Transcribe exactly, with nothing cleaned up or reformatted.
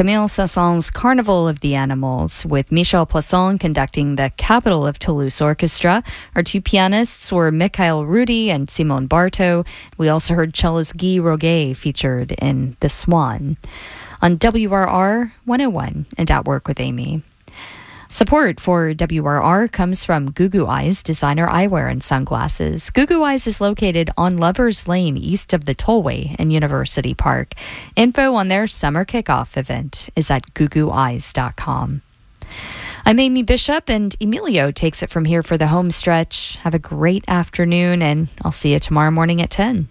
Camille Saint-Saëns' Carnival of the Animals, with Michel Plasson conducting the Capital of Toulouse Orchestra. Our two pianists were Mikhail Rudy and Simone Barto. We also heard cellist Guy Roguet featured in The Swan. On W R R one oh one and At Work with Amy. Support for W R R comes from Gugu Eyes Designer Eyewear and Sunglasses. Gugu Eyes is located on Lovers Lane, east of the Tollway in University Park. Info on their summer kickoff event is at gugu eyes dot com. I'm Amy Bishop, and Emilio takes it from here for the home stretch. Have a great afternoon, and I'll see you tomorrow morning at ten.